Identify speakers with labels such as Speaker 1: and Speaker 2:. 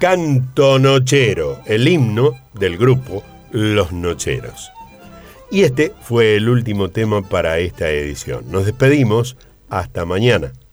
Speaker 1: Canto Nochero, el himno del grupo Los Nocheros. Y este fue el último tema para esta edición. Nos despedimos hasta mañana.